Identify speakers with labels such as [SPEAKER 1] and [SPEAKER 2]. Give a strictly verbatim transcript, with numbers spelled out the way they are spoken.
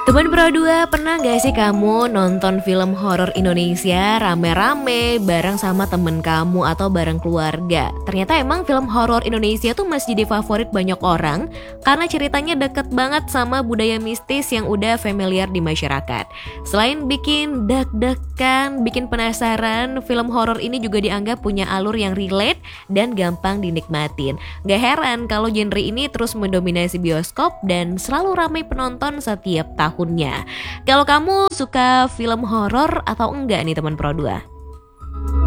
[SPEAKER 1] Teman Pro dua, pernah gak sih kamu nonton film horor Indonesia rame-rame bareng sama temen kamu atau bareng keluarga? Ternyata emang film horor Indonesia tuh masih jadi favorit banyak orang karena ceritanya deket banget sama budaya mistis yang udah familiar di masyarakat. Selain bikin deg-degan, bikin penasaran, film horor ini juga dianggap punya alur yang relate dan gampang dinikmatin. Gak heran kalau genre ini terus mendominasi bioskop dan selalu ramai penonton setiap tahun. Tahunnya. Kalau kamu suka film horor atau enggak nih teman Pro dua?